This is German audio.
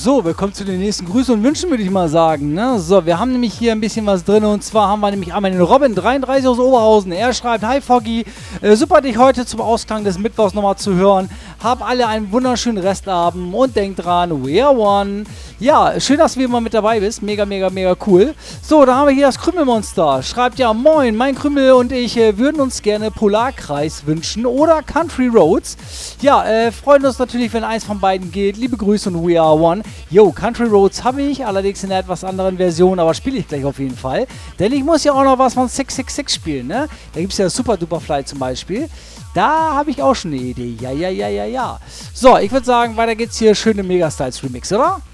So, willkommen zu den nächsten Grüßen und Wünschen, würde ich mal sagen. Ne? So, wir haben nämlich hier ein bisschen was drin und zwar haben wir nämlich einmal den Robin 33 aus Oberhausen. Er schreibt: Hi Foggy, super dich heute zum Ausklang des Mittwochs nochmal zu hören. Hab alle einen wunderschönen Restabend und denkt dran, we are one. Ja, schön, dass du wieder mal mit dabei bist. Mega, mega, mega cool. So, da haben wir hier das Krümelmonster. Schreibt ja: Moin, mein Krümel und ich würden uns gerne Polarkreis wünschen oder Country Roads. Ja, freuen uns natürlich, wenn eins von beiden geht. Liebe Grüße und we are one. Yo, Country Roads habe ich, allerdings in einer etwas anderen Version, aber spiele ich gleich auf jeden Fall. Denn ich muss ja auch noch was von 666 spielen, ne? Da gibt es ja Super Duper Fly zum Beispiel. Da habe ich auch schon eine Idee. Ja. So, ich würde sagen, weiter geht's hier. Schöne Megastyles Remix, oder?